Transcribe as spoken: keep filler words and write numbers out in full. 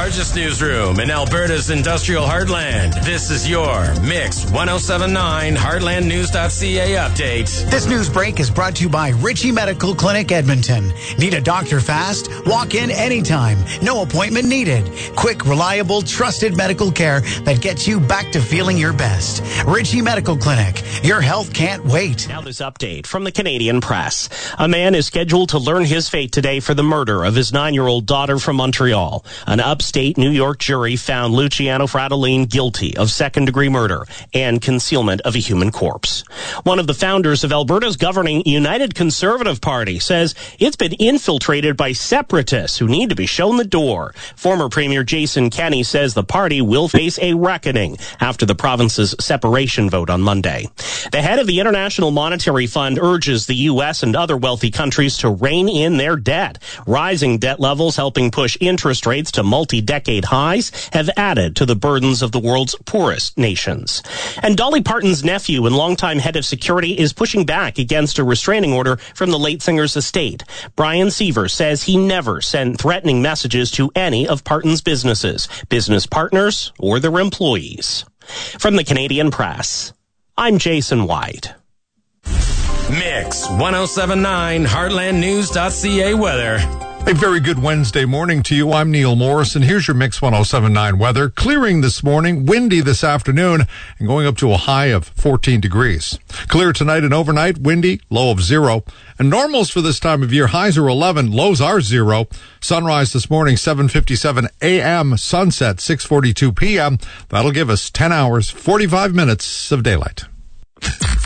largest newsroom in Alberta's industrial heartland. This is your Mix one oh seven point nine heartland news dot c a update. This news break is brought to you by Ritchie Medical Clinic, Edmonton. Need a doctor fast? Walk in anytime. No appointment needed. Quick, reliable, trusted medical care that gets you back to feeling your best. Ritchie Medical Clinic. Your health can't wait. Now this update from the Canadian Press. A man is scheduled to learn his fate today for the murder of his nine-year-old daughter from Montreal. An upstate New York jury found Luciano Fratellin guilty of second-degree murder and concealment of a human corpse. One of the founders of Alberta's governing United Conservative Party says it's been infiltrated by separatists who need to be shown the door. Former Premier Jason Kenney says the party will face a reckoning after the province's separation vote on Monday. The head of the International Monetary Fund urges the U S and other wealthy countries to rein in their debt. Rising debt levels helping push interest rates to multi-decade highs have added to the burdens of the world's poorest nations. And Dolly Parton's nephew and longtime head of security is pushing back against a restraining order from the late singer's estate. Brian Seaver says he never sent threatening messages to any of Parton's businesses, business partners, or their employees. From the Canadian Press, I'm Jason White. Mix one oh seven point nine heartland news dot c a weather. A very good Wednesday morning to you. I'm Neil Morrison. Here's your Mix one oh seven point nine weather. Clearing this morning, windy this afternoon, and going up to a high of fourteen degrees. Clear tonight and overnight, windy, low of zero. And normals for this time of year, highs are eleven, lows are zero. Sunrise this morning, seven fifty-seven a.m., sunset six forty-two p.m. That'll give us ten hours, forty-five minutes of daylight.